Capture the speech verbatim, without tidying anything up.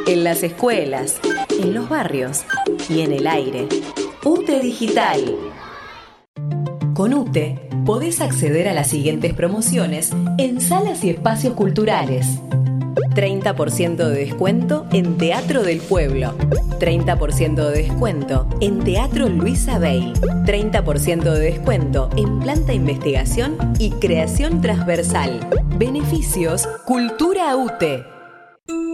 en las escuelas, en los barrios y en el aire. UTE Digital. Con UTE podés acceder a las siguientes promociones en salas y espacios culturales. treinta por ciento de descuento en Teatro del Pueblo. treinta por ciento de descuento en Teatro Luisa Bey. treinta por ciento de descuento en Planta Investigación y Creación Transversal. Beneficios Cultura UTE.